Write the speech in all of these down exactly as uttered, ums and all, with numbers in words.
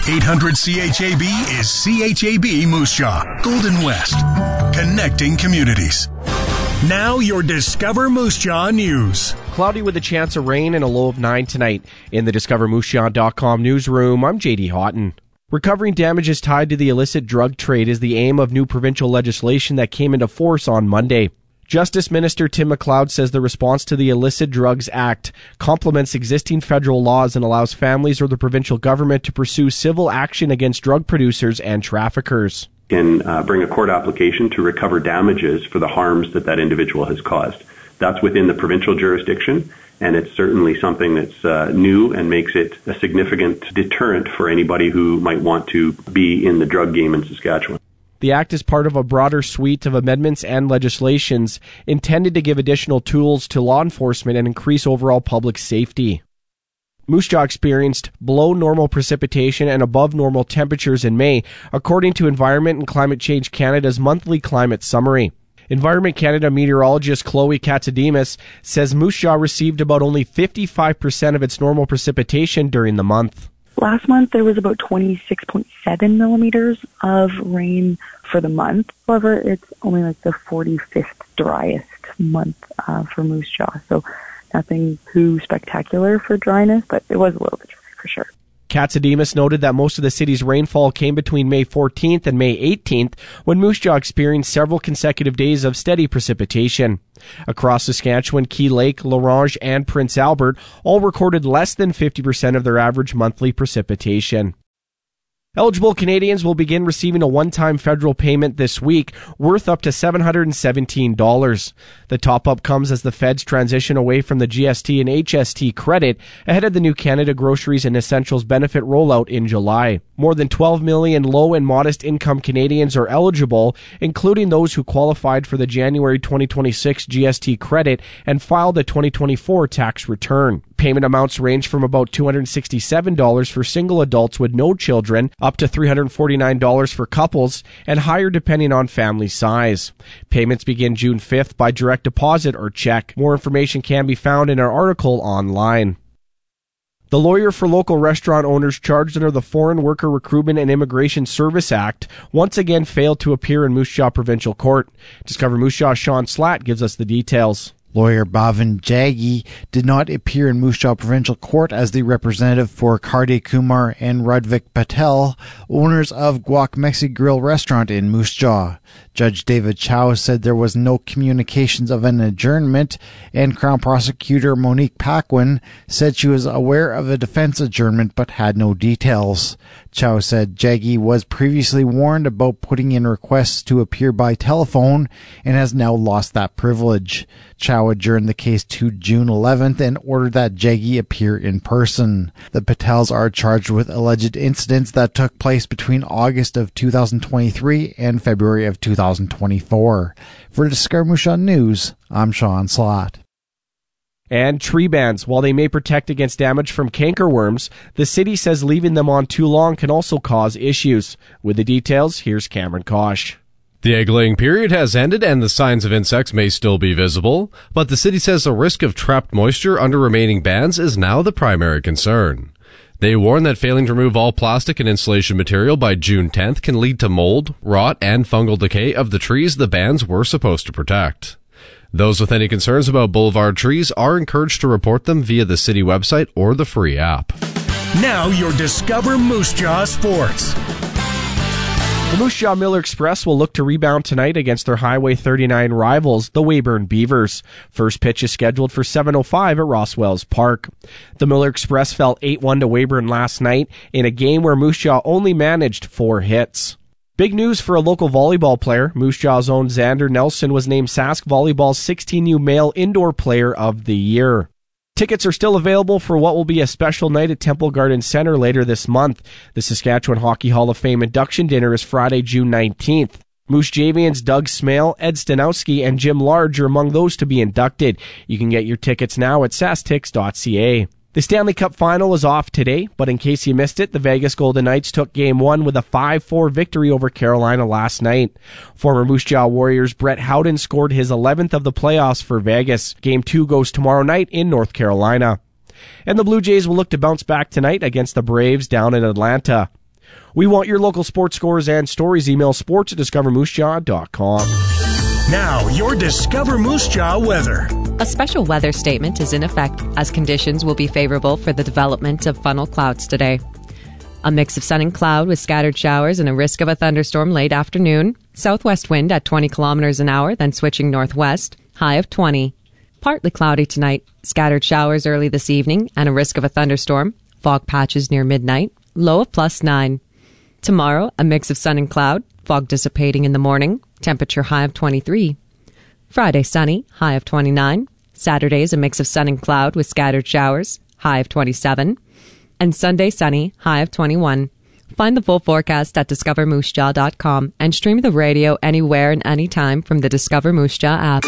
eight hundred C H A B is C H A B Moose Jaw, Golden West, connecting communities. Now your Discover Moose Jaw news. Cloudy with a chance of rain and a low of nine tonight. In the discover moose jaw dot com newsroom, I'm J D Houghton. Recovering damages tied to the illicit drug trade is the aim of new provincial legislation that came into force on Monday. Justice Minister Tim MacLeod says the response to the Illicit Drugs Act complements existing federal laws and allows families or the provincial government to pursue civil action against drug producers and traffickers. Can uh, bring a court application to recover damages for the harms that that individual has caused. That's within the provincial jurisdiction, and it's certainly something that's uh, new and makes it a significant deterrent for anybody who might want to be in the drug game in Saskatchewan. The act is part of a broader suite of amendments and legislations intended to give additional tools to law enforcement and increase overall public safety. Moose Jaw experienced below normal precipitation and above normal temperatures in May, according to Environment and Climate Change Canada's monthly climate summary. Environment Canada meteorologist Chloe Katsademus says Moose Jaw received about only fifty-five percent of its normal precipitation during the month. Last month, there was about twenty-six point seven millimeters of rain for the month. However, it's only like the forty-fifth driest month uh, for Moose Jaw. So nothing too spectacular for dryness, but it was a little bit dry for sure. Katsademus noted that most of the city's rainfall came between May fourteenth and May eighteenth, when Moose Jaw experienced several consecutive days of steady precipitation. Across Saskatchewan, Key Lake, La Ronge, and Prince Albert all recorded less than fifty percent of their average monthly precipitation. Eligible Canadians will begin receiving a one-time federal payment this week worth up to seven hundred seventeen dollars. The top-up comes as the feds transition away from the G S T and H S T credit ahead of the new Canada Groceries and Essentials benefit rollout in July. More than twelve million low and modest income Canadians are eligible, including those who qualified for the January twenty twenty-six G S T credit and filed a twenty twenty-four tax return. Payment amounts range from about two hundred sixty-seven dollars for single adults with no children, up to three hundred forty-nine dollars for couples, and higher depending on family size. Payments begin June fifth by direct deposit or check. More information can be found in our article online. The lawyer for local restaurant owners charged under the Foreign Worker Recruitment and Immigration Service Act once again failed to appear in Moose Jaw Provincial Court. Discover Moose Jaw Sean Slatt gives us the details. Lawyer Bhavin Jaggi did not appear in Moose Jaw Provincial Court as the representative for Karde Kumar and Radvik Patel, owners of Guac Mexi Grill restaurant in Moose Jaw. Judge David Chow said there was no communications of an adjournment, and Crown Prosecutor Monique Paquin said she was aware of a defense adjournment but had no details. Chow said Jaggi was previously warned about putting in requests to appear by telephone and has now lost that privilege. Chow adjourned the case to June eleventh and ordered that Jaggi appear in person. The Patels are charged with alleged incidents that took place between August of two thousand twenty-three and February of two thousand twenty-four. For Discover Moose Jaw News, I'm Sean Slatt. And tree bands, while they may protect against damage from cankerworms, the city says leaving them on too long can also cause issues. With the details, here's Cameron Kosh. The egg-laying period has ended and the signs of insects may still be visible, but the city says the risk of trapped moisture under remaining bands is now the primary concern. They warn that failing to remove all plastic and insulation material by June tenth can lead to mold, rot, and fungal decay of the trees the bands were supposed to protect. Those with any concerns about boulevard trees are encouraged to report them via the city website or the free app. Now your Discover Moose Jaw Sports. The Moose Jaw Miller Express will look to rebound tonight against their Highway thirty-nine rivals, the Weyburn Beavers. First pitch is scheduled for seven oh five at Rosswells Park. The Miller Express fell eight one to Weyburn last night in a game where Moose Jaw only managed four hits. Big news for a local volleyball player. Moose Jaw's own Xander Nelson was named Sask Volleyball's sixteen U Male Indoor Player of the Year. Tickets are still available for what will be a special night at Temple Garden Center later this month. The Saskatchewan Hockey Hall of Fame induction dinner is Friday, June nineteenth. Moose Javians Doug Smale, Ed Stanowski, and Jim Large are among those to be inducted. You can get your tickets now at sastix dot c a. The Stanley Cup Final is off today, but in case you missed it, the Vegas Golden Knights took Game one with a five four victory over Carolina last night. Former Moose Jaw Warriors Brett Howden scored his eleventh of the playoffs for Vegas. Game two goes tomorrow night in North Carolina. And the Blue Jays will look to bounce back tonight against the Braves down in Atlanta. We want your local sports scores and stories. Email sports at discover moose jaw dot com. Now, your Discover Moose Jaw weather. A special weather statement is in effect as conditions will be favorable for the development of funnel clouds today. A mix of sun and cloud with scattered showers and a risk of a thunderstorm late afternoon. Southwest wind at twenty kilometers an hour, then switching northwest, high of twenty. Partly cloudy tonight, scattered showers early this evening and a risk of a thunderstorm. Fog patches near midnight, low of plus nine. Tomorrow, a mix of sun and cloud, fog dissipating in the morning, temperature high of twenty-three. Friday, sunny, high of twenty-nine. Saturday is a mix of sun and cloud with scattered showers, high of twenty-seven. And Sunday, sunny, high of twenty-one. Find the full forecast at discover moose jaw dot com and stream the radio anywhere and anytime from the Discover Moose Jaw app.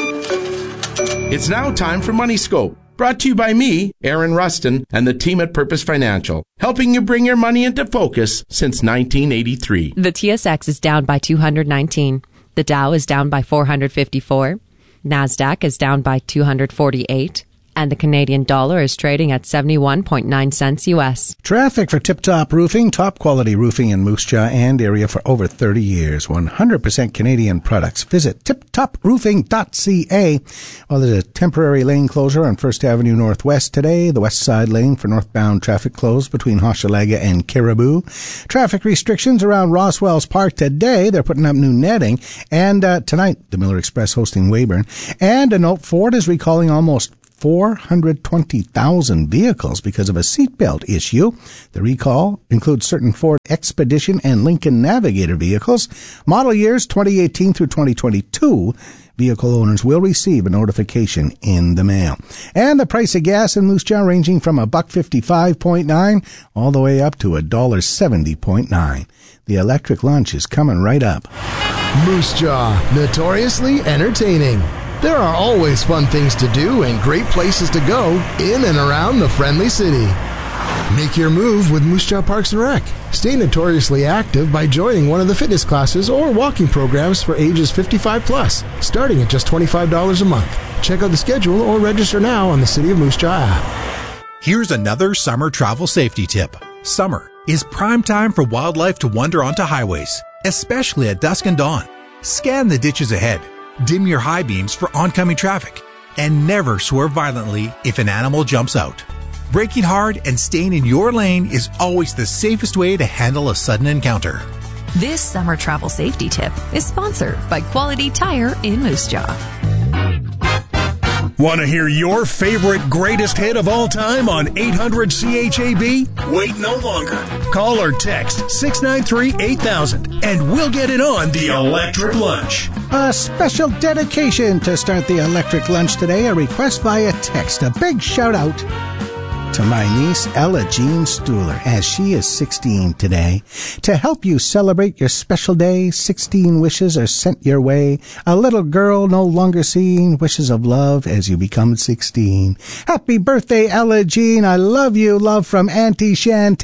It's now time for Money Scope, brought to you by me, Aaron Rustin, and the team at Purpose Financial, helping you bring your money into focus since nineteen eighty-three. The T S X is down by two hundred nineteen. The Dow is down by four hundred fifty-four. NASDAQ is down by two hundred forty-eight. And the Canadian dollar is trading at seventy-one point nine cents U S. Traffic for Tip Top Roofing, top quality roofing in Moose Jaw and area for over thirty years. one hundred percent Canadian products. Visit tip top roofing dot c a. Well, there's a temporary lane closure on First Avenue Northwest today. The west side lane for northbound traffic closed between Hochelaga and Caribou. Traffic restrictions around Roswell's Park today. They're putting up new netting. And uh, tonight, the Miller Express hosting Weyburn. And a note, Ford is recalling almost four hundred twenty thousand vehicles because of a seatbelt issue. The recall includes certain Ford Expedition and Lincoln Navigator vehicles. Model years twenty eighteen through twenty twenty-two. Vehicle owners will receive a notification in the mail. And the price of gas in Moose Jaw ranging from a buck fifty-five point nine all the way up to a dollar seventy point nine. The electric lunch is coming right up. Moose Jaw, notoriously entertaining. There are always fun things to do and great places to go in and around the friendly city. Make your move with Moose Jaw Parks and Rec. Stay notoriously active by joining one of the fitness classes or walking programs for ages fifty-five plus, starting at just twenty-five dollars a month. Check out the schedule or register now on the City of Moose Jaw app. Here's another summer travel safety tip. Summer is prime time for wildlife to wander onto highways, especially at dusk and dawn. Scan the ditches ahead. Dim your high beams for oncoming traffic, and never swerve violently if an animal jumps out. Braking hard and staying in your lane is always the safest way to handle a sudden encounter. This summer travel safety tip is sponsored by Quality Tire in Moose Jaw. Want to hear your favorite greatest hit of all time on eight hundred C H A B? Wait no longer. Call or text six nine three, eight thousand and we'll get it on the Electric Lunch. A special dedication to start the Electric Lunch today. A request via text. A big shout out to my niece Ella Jean Stuhler, as she is sixteen today. To help you celebrate your special day, sixteen wishes are sent your way. A little girl no longer seeing, wishes of love as you become sixteen. Happy birthday, Ella Jean. I love you. Love from Auntie Shanty.